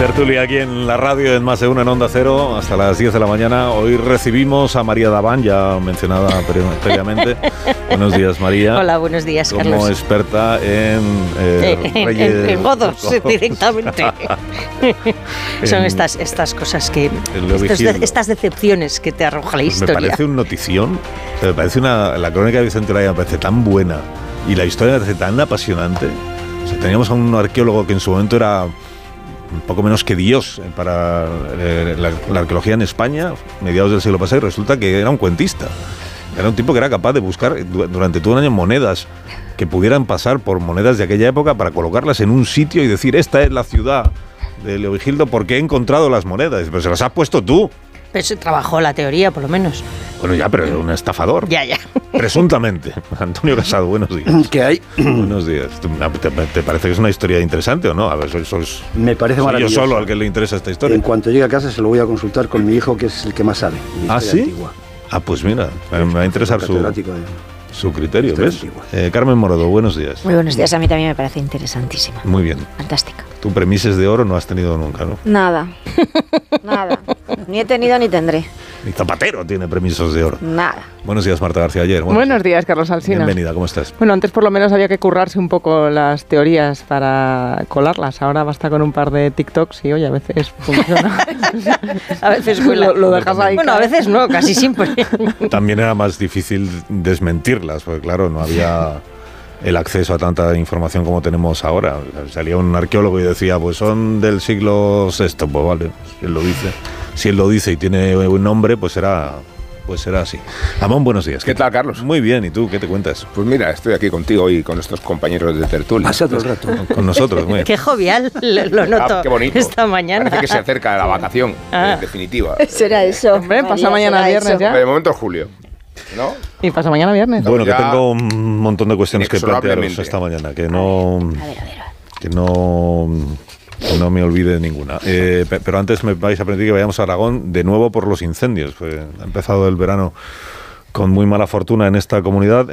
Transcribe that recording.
Tertulia aquí en la radio, en Más de Uno, en Onda Cero, hasta las 10 de la mañana. Hoy recibimos a María Daván, ya mencionada previamente. Buenos días, María. Hola, buenos días, Carlos. Como experta en en godos, directamente. Son estas cosas que... Estas decepciones que te arroja la historia. Me parece un notición. Me parece la crónica de Vicente Olaya me parece tan buena y la historia me parece tan apasionante. O sea, teníamos a un arqueólogo que en su momento era un poco menos que Dios para la arqueología en España, mediados del siglo pasado, y resulta que era un cuentista. Era un tipo que era capaz de buscar durante todo un año monedas que pudieran pasar por monedas de aquella época para colocarlas en un sitio y decir, esta es la ciudad de Leovigildo porque he encontrado las monedas. Pero se las has puesto tú. Pero se trabajó la teoría, por lo menos. Bueno, ya, pero era un estafador. Ya. Presuntamente. Antonio Casado, buenos días. ¿Qué hay? Buenos días. ¿Te parece que es una historia interesante o no? A ver, me parece maravilloso. Yo solo al que le interesa esta historia. En cuanto llegue a casa se lo voy a consultar con mi hijo, que es el que más sabe. ¿Ah, sí? Antigua. Ah, pues mira, me va a interesar su criterio, ¿ves? Carmen Morodo, buenos días. Muy buenos días, a mí también me parece interesantísima. Muy bien. Fantástica. Tú premises de oro no has tenido nunca, ¿no? Nada. Ni he tenido ni tendré. Ni Zapatero tiene premisos de oro. Nada. Buenos días, Marta García Ayer. Buenos días, Carlos Alsina. Bienvenida, ¿cómo estás? Bueno, antes por lo menos había que currarse un poco las teorías para colarlas. Ahora basta con un par de TikToks y, oye, a veces funciona. A veces lo dejas ahí. Bueno, a veces no, casi siempre. También era más difícil desmentirlas, porque claro, no había el acceso a tanta información como tenemos ahora. Salía un arqueólogo y decía, pues son del siglo VI, pues vale, si él lo dice. Si él lo dice y tiene un nombre, pues será así. Amón, buenos días. ¿Qué tal, Carlos? Muy bien, ¿y tú qué te cuentas? Pues mira, estoy aquí contigo y con estos compañeros de tertulia. Hace todo el rato. Con nosotros, muy bien. Qué jovial, lo noto. Qué bonito. Esta mañana. Parece que se acerca la vacación definitiva. Será eso. Hombre, pasa mañana viernes ya. De momento julio, ¿no? Y pasa mañana viernes. Bueno, que tengo un montón de cuestiones que plantearos esta mañana, que no me olvide ninguna. Pero antes me vais a pedir que vayamos a Aragón de nuevo por los incendios. Ha empezado el verano con muy mala fortuna en esta comunidad.